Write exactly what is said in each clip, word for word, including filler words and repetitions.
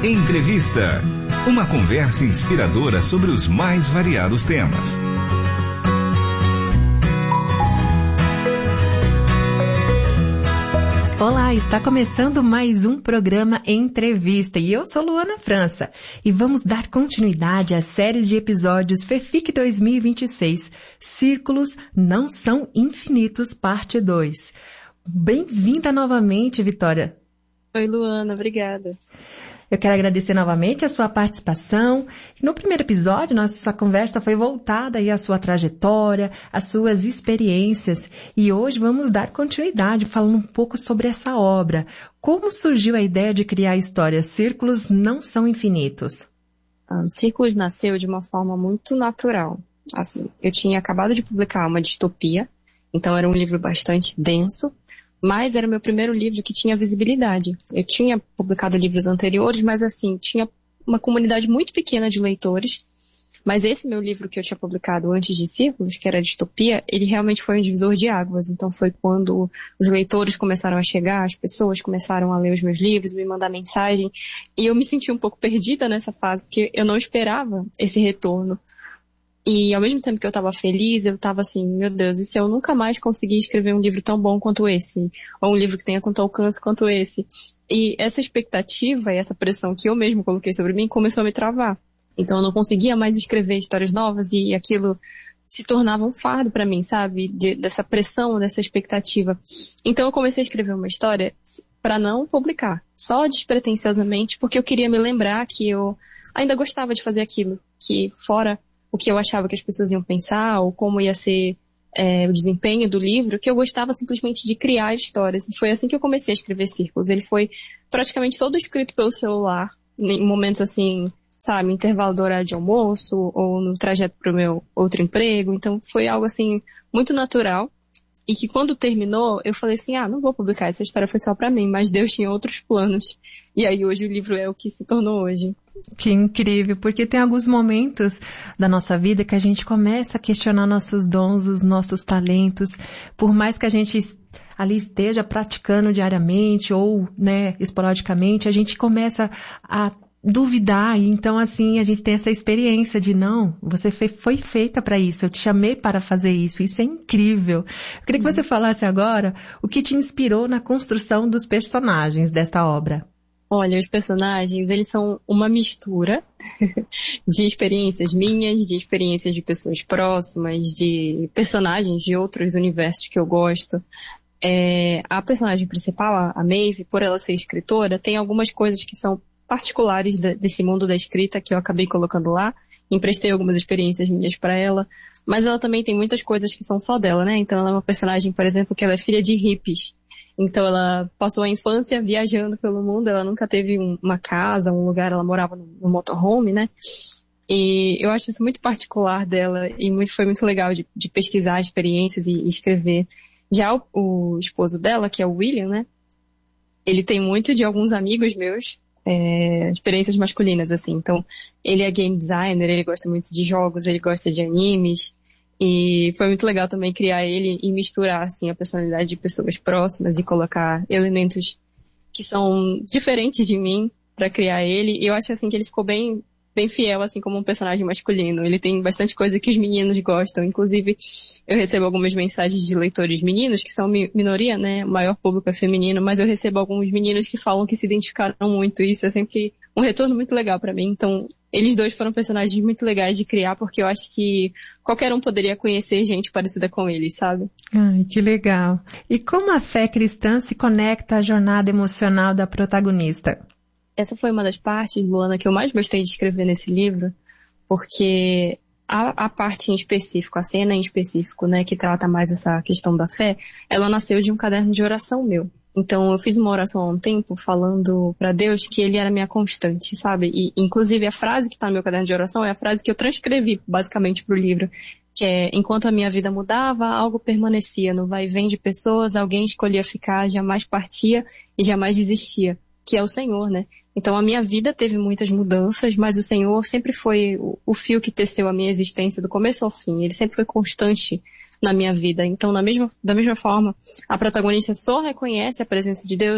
Entrevista. Uma conversa inspiradora sobre os mais variados temas. Olá, está começando mais um programa Entrevista e eu sou Luana França e vamos dar continuidade à série de episódios FEFIC dois mil e vinte e seis, Círculos Não São Infinitos, parte dois. Bem-vinda novamente, Vitória. Oi, Luana, obrigada. Eu quero agradecer novamente a sua participação. No primeiro episódio, nossa conversa foi voltada aí à sua trajetória, às suas experiências. E hoje vamos dar continuidade falando um pouco sobre essa obra. Como surgiu a ideia de criar a história Círculos Não São Infinitos? Um, Círculos nasceu de uma forma muito natural. Assim, eu tinha acabado de publicar uma distopia, então era um livro bastante denso. Mas era o meu primeiro livro que tinha visibilidade. Eu tinha publicado livros anteriores, mas assim, tinha uma comunidade muito pequena de leitores. Mas esse meu livro que eu tinha publicado antes de Círculos, que era a distopia, ele realmente foi um divisor de águas. Então foi quando os leitores começaram a chegar, as pessoas começaram a ler os meus livros, me mandar mensagem. E eu me senti um pouco perdida nessa fase, porque eu não esperava esse retorno. E ao mesmo tempo que eu estava feliz, eu estava assim, meu Deus, e se eu nunca mais conseguir escrever um livro tão bom quanto esse? Ou um livro que tenha tanto alcance quanto esse? E essa expectativa e essa pressão que eu mesmo coloquei sobre mim começou a me travar. Então eu não conseguia mais escrever histórias novas e aquilo se tornava um fardo para mim, sabe? De, dessa pressão, dessa expectativa. Então eu comecei a escrever uma história para não publicar, só despretensiosamente, porque eu queria me lembrar que eu ainda gostava de fazer aquilo, que fora o que eu achava que as pessoas iam pensar, ou como ia ser é, o desempenho do livro, que eu gostava simplesmente de criar histórias. E foi assim que eu comecei a escrever Círculos. Ele foi praticamente todo escrito pelo celular, em momentos assim, sabe, intervalo do horário de almoço, ou no trajeto para o meu outro emprego. Então foi algo assim, muito natural. E que quando terminou, eu falei assim, ah, não vou publicar, essa história foi só pra mim, mas Deus tinha outros planos. E aí hoje o livro é o que se tornou hoje. Que incrível, porque tem alguns momentos da nossa vida que a gente começa a questionar nossos dons, os nossos talentos, por mais que a gente ali esteja praticando diariamente ou, né, esporadicamente, a gente começa a duvidar, e então assim a gente tem essa experiência de não, você fe- foi feita para isso, eu te chamei para fazer isso, isso é incrível. Eu queria que você falasse agora o que te inspirou na construção dos personagens desta obra. Olha, os personagens, eles são uma mistura de experiências minhas, de experiências de pessoas próximas, de personagens de outros universos que eu gosto. É, a personagem principal, a Maeve, por ela ser escritora, tem algumas coisas que são particulares desse mundo da escrita que eu acabei colocando lá, emprestei algumas experiências minhas para ela, mas ela também tem muitas coisas que são só dela, né? Então ela é uma personagem, por exemplo, que ela é filha de hippies, então ela passou a infância viajando pelo mundo, ela nunca teve um, uma casa, um lugar, ela morava no, no motorhome, né? E eu acho isso muito particular dela e muito, foi muito legal de, de pesquisar experiências e, e escrever. Já o, o esposo dela, que é o William, né? Ele tem muito de alguns amigos meus, É, experiências masculinas, assim. Então, ele é game designer, ele gosta muito de jogos, ele gosta de animes, e foi muito legal também criar ele e misturar, assim, a personalidade de pessoas próximas e colocar elementos que são diferentes de mim pra criar ele. E eu acho, assim, que ele ficou bem, bem fiel, assim, como um personagem masculino. Ele tem bastante coisa que os meninos gostam. Inclusive, eu recebo algumas mensagens de leitores meninos, que são mi- minoria, né? O maior público é feminino, mas eu recebo alguns meninos que falam que se identificaram muito. Isso é sempre um retorno muito legal pra mim. Então, eles dois foram personagens muito legais de criar, porque eu acho que qualquer um poderia conhecer gente parecida com eles, sabe? Ai, que legal. E como a fé cristã se conecta à jornada emocional da protagonista? Essa foi uma das partes, Luana, que eu mais gostei de escrever nesse livro, porque a, a parte em específico, a cena em específico, né, que trata mais essa questão da fé, ela nasceu de um caderno de oração meu. Então eu fiz uma oração há um tempo falando para Deus que ele era minha constante, sabe? E inclusive a frase que está no meu caderno de oração é a frase que eu transcrevi basicamente para o livro, que é: enquanto a minha vida mudava, algo permanecia. No vai e vem de pessoas, alguém escolhia ficar, jamais partia e jamais desistia, que é o Senhor, né? Então a minha vida teve muitas mudanças, mas o Senhor sempre foi o, o fio que teceu a minha existência do começo ao fim. Ele sempre foi constante na minha vida. Então, na mesma, da mesma forma, a protagonista só reconhece a presença de Deus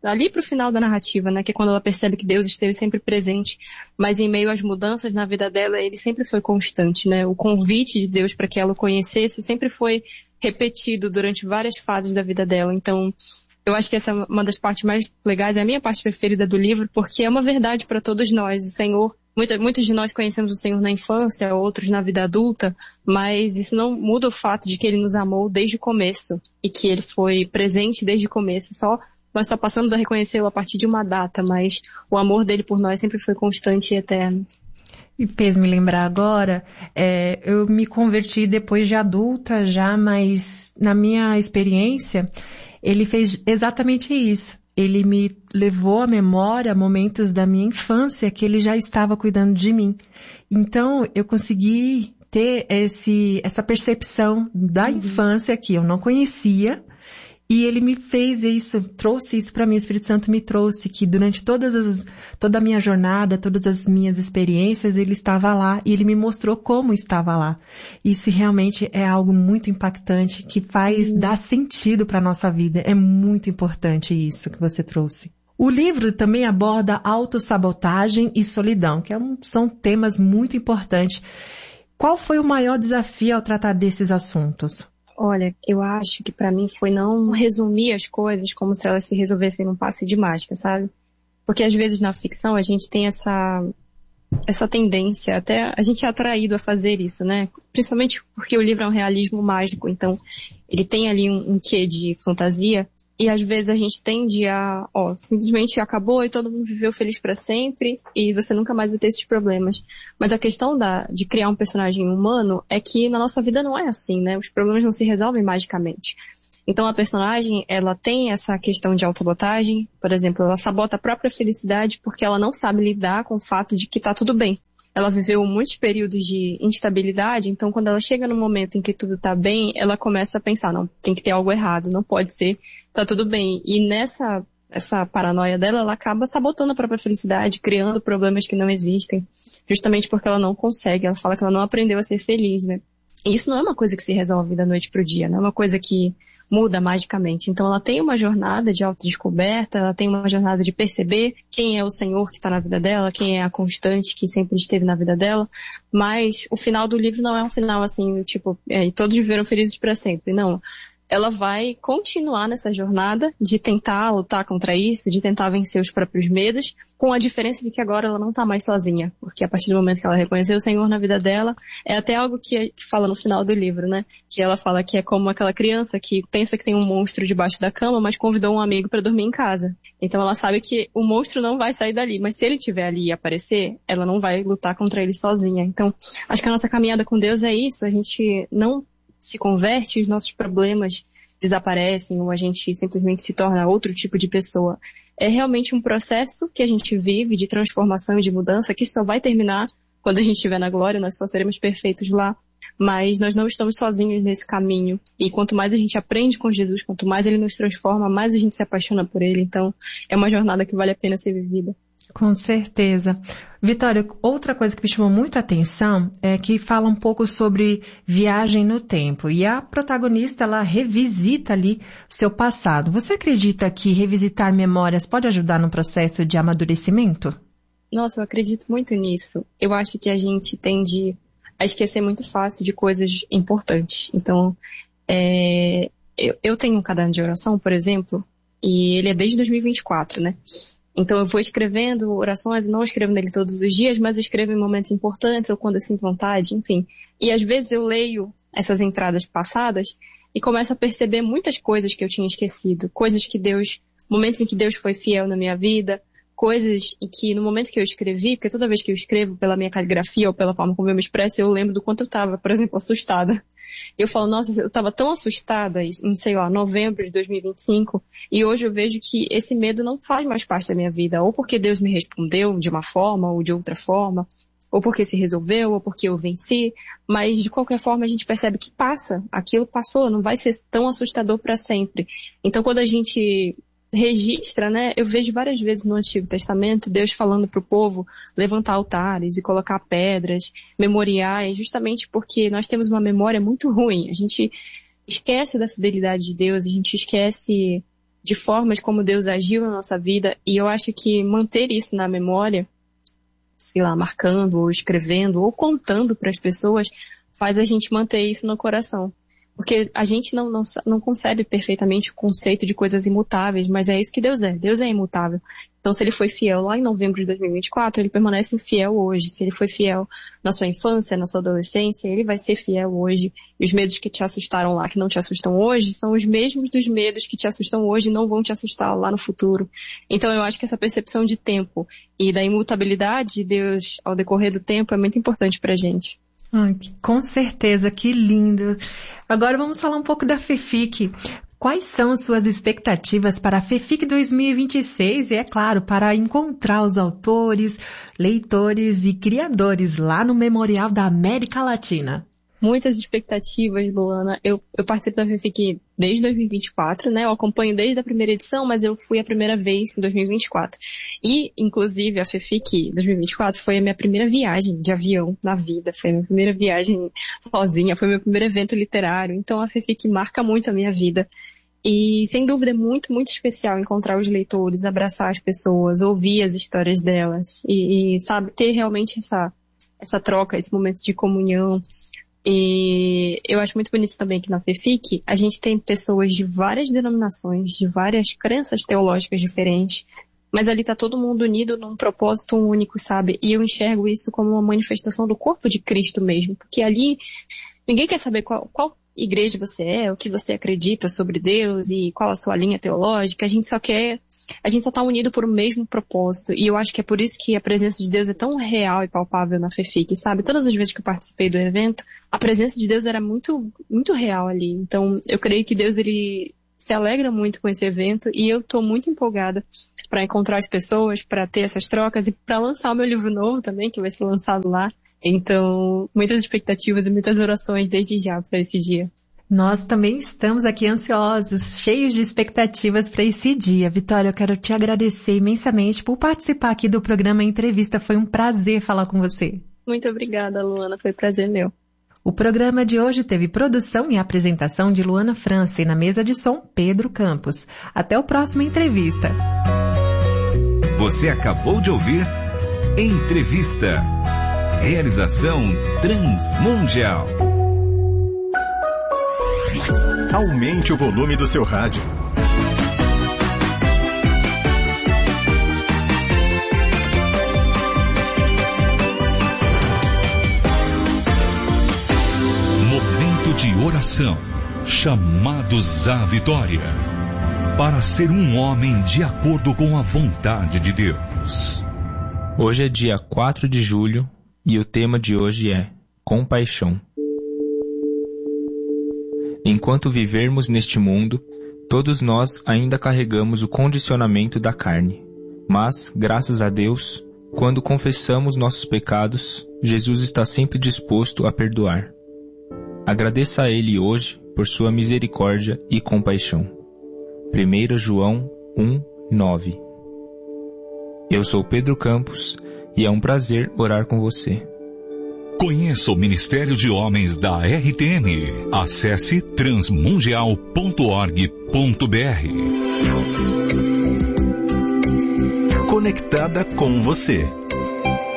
ali pro final da narrativa, né, que é quando ela percebe que Deus esteve sempre presente, mas em meio às mudanças na vida dela, ele sempre foi constante, né, o convite de Deus para que ela o conhecesse sempre foi repetido durante várias fases da vida dela. Então, eu acho que essa é uma das partes mais legais, é a minha parte preferida do livro, porque é uma verdade para todos nós. O Senhor, muitos, muitos de nós conhecemos o Senhor na infância, outros na vida adulta, mas isso não muda o fato de que Ele nos amou desde o começo e que Ele foi presente desde o começo. Só, nós só passamos a reconhecê-lo a partir de uma data, mas o amor dele por nós sempre foi constante e eterno. E fez me lembrar agora, é, eu me converti depois de adulta já, mas na minha experiência, ele fez exatamente isso. Ele me levou à memória momentos da minha infância que ele já estava cuidando de mim. Então, eu consegui ter esse, essa percepção da uhum. infância que eu não conhecia. E ele me fez isso, trouxe isso para mim, o Espírito Santo me trouxe que durante todas as, toda a minha jornada, todas as minhas experiências, ele estava lá e ele me mostrou como estava lá. Isso realmente é algo muito impactante, que faz uhum. dar sentido para a nossa vida. É muito importante isso que você trouxe. O livro também aborda autossabotagem e solidão, que é um, são temas muito importantes. Qual foi o maior desafio ao tratar desses assuntos? Olha, eu acho que pra mim foi não resumir as coisas como se elas se resolvessem num passe de mágica, sabe? Porque às vezes na ficção a gente tem essa, essa tendência, até a gente é atraído a fazer isso, né? Principalmente porque o livro é um realismo mágico, então ele tem ali um, um quê de fantasia. E às vezes a gente tende a, ó, simplesmente acabou e todo mundo viveu feliz pra sempre e você nunca mais vai ter esses problemas. Mas a questão da, de criar um personagem humano é que na nossa vida não é assim, né? Os problemas não se resolvem magicamente. Então a personagem, ela tem essa questão de autossabotagem, por exemplo, ela sabota a própria felicidade porque ela não sabe lidar com o fato de que tá tudo bem. Ela viveu muitos períodos de instabilidade, então quando ela chega no momento em que tudo tá bem, ela começa a pensar, não, tem que ter algo errado, não pode ser, tá tudo bem. E nessa essa paranoia dela, ela acaba sabotando a própria felicidade, criando problemas que não existem, justamente porque ela não consegue, ela fala que ela não aprendeu a ser feliz, né? E isso não é uma coisa que se resolve da noite pro dia, não é uma coisa que muda magicamente. Então ela tem uma jornada de autodescoberta, ela tem uma jornada de perceber quem é o Senhor que está na vida dela, quem é a constante que sempre esteve na vida dela, mas o final do livro não é um final assim, tipo, é, todos viveram felizes para sempre, não. Ela vai continuar nessa jornada de tentar lutar contra isso, de tentar vencer os próprios medos, com a diferença de que agora ela não está mais sozinha, porque a partir do momento que ela reconheceu o Senhor na vida dela, é até algo que, que fala no final do livro, né? Que ela fala que é como aquela criança que pensa que tem um monstro debaixo da cama, mas convidou um amigo para dormir em casa. Então ela sabe que o monstro não vai sair dali, mas se ele estiver ali e aparecer, ela não vai lutar contra ele sozinha. Então, acho que a nossa caminhada com Deus é isso, a gente não se converte, os nossos problemas desaparecem ou a gente simplesmente se torna outro tipo de pessoa. É realmente um processo que a gente vive de transformação e de mudança que só vai terminar quando a gente estiver na glória, nós só seremos perfeitos lá. Mas nós não estamos sozinhos nesse caminho. E quanto mais a gente aprende com Jesus, quanto mais ele nos transforma, mais a gente se apaixona por ele. Então, é uma jornada que vale a pena ser vivida. Com certeza. Vitória, outra coisa que me chamou muita atenção é que fala um pouco sobre viagem no tempo. E a protagonista, ela revisita ali seu passado. Você acredita que revisitar memórias pode ajudar no processo de amadurecimento? Nossa, eu acredito muito nisso. Eu acho que a gente tende a esquecer muito fácil de coisas importantes. Então, é, eu, eu tenho um caderno de oração, por exemplo, e ele é desde dois mil e vinte e quatro, né? Então eu vou escrevendo orações, não escrevo nele todos os dias, mas eu escrevo em momentos importantes ou quando eu sinto vontade, enfim. E às vezes eu leio essas entradas passadas e começo a perceber muitas coisas que eu tinha esquecido. Coisas que Deus, momentos em que Deus foi fiel na minha vida, coisas em que no momento que eu escrevi, porque toda vez que eu escrevo pela minha caligrafia ou pela forma como eu me expresso, eu lembro do quanto eu estava, por exemplo, assustada. Eu falo, nossa, eu estava tão assustada em, sei lá, novembro de dois mil e vinte e cinco, e hoje eu vejo que esse medo não faz mais parte da minha vida, ou porque Deus me respondeu de uma forma ou de outra forma, ou porque se resolveu, ou porque eu venci, mas de qualquer forma a gente percebe que passa, aquilo passou, não vai ser tão assustador para sempre. Então quando a gente registra, né? Eu vejo várias vezes no Antigo Testamento Deus falando para o povo levantar altares e colocar pedras, memoriais, justamente porque nós temos uma memória muito ruim. A gente esquece da fidelidade de Deus, a gente esquece de formas como Deus agiu na nossa vida, e eu acho que manter isso na memória, sei lá, marcando, ou escrevendo, ou contando para as pessoas, faz a gente manter isso no coração. Porque a gente não, não, não concebe perfeitamente o conceito de coisas imutáveis, mas é isso que Deus é. Deus é imutável. Então, se ele foi fiel lá em novembro de dois mil e vinte e quatro, ele permanece fiel hoje. Se ele foi fiel na sua infância, na sua adolescência, ele vai ser fiel hoje. E os medos que te assustaram lá, que não te assustam hoje, são os mesmos dos medos que te assustam hoje e não vão te assustar lá no futuro. Então, eu acho que essa percepção de tempo e da imutabilidade de Deus ao decorrer do tempo é muito importante pra gente. Ai, com certeza, que lindo. Agora vamos falar um pouco da FEFIC. Quais são suas expectativas para a FEFIC dois mil e vinte e seis e, é claro, para encontrar os autores, leitores e criadores lá no Memorial da América Latina? Muitas expectativas, Luana. Eu, eu participo da FEFIC desde dois mil e vinte e quatro, né? Eu acompanho desde a primeira edição, mas eu fui a primeira vez em dois mil e vinte e quatro. E, inclusive, a FEFIC dois mil e vinte e quatro foi a minha primeira viagem de avião na vida. Foi a minha primeira viagem sozinha, foi meu primeiro evento literário. Então, a FEFIC marca muito a minha vida. E, sem dúvida, é muito, muito especial encontrar os leitores, abraçar as pessoas, ouvir as histórias delas e, e sabe, ter realmente essa, essa troca, esse momento de comunhão. E eu acho muito bonito também que na FEFIC a gente tem pessoas de várias denominações, de várias crenças teológicas diferentes, mas ali tá todo mundo unido num propósito único, sabe? E eu enxergo isso como uma manifestação do corpo de Cristo mesmo, porque ali ninguém quer saber qual, qual igreja você é, o que você acredita sobre Deus e qual a sua linha teológica. A gente só quer, a gente só tá unido por um mesmo propósito. E eu acho que é por isso que a presença de Deus é tão real e palpável na FEFIC, sabe? Todas as vezes que eu participei do evento, a presença de Deus era muito, muito real ali. Então, eu creio que Deus, ele se alegra muito com esse evento e eu tô muito empolgada para encontrar as pessoas, para ter essas trocas e para lançar o meu livro novo também, que vai ser lançado lá. Então, muitas expectativas e muitas orações desde já para esse dia. Nós também estamos aqui ansiosos, cheios de expectativas para esse dia. Vitória, eu quero te agradecer imensamente por participar aqui do programa Entrevista. Foi um prazer falar com você. Muito obrigada, Luana. Foi um prazer meu. O programa de hoje teve produção e apresentação de Luana França e na mesa de som, Pedro Campos. Até o próximo Entrevista. Você acabou de ouvir Entrevista. Realização Transmundial. Aumente o volume do seu rádio. Momento de oração. Chamados à vitória. Para ser um homem de acordo com a vontade de Deus. Hoje é dia quatro de julho e o tema de hoje é compaixão. Enquanto vivermos neste mundo, todos nós ainda carregamos o condicionamento da carne. Mas, graças a Deus, quando confessamos nossos pecados, Jesus está sempre disposto a perdoar. Agradeça a Ele hoje por sua misericórdia e compaixão. primeiro João um, nove. Eu sou Pedro Campos e é um prazer orar com você. Conheça o Ministério de Homens da R T M. Acesse transmundial ponto org ponto br. Conectada com você.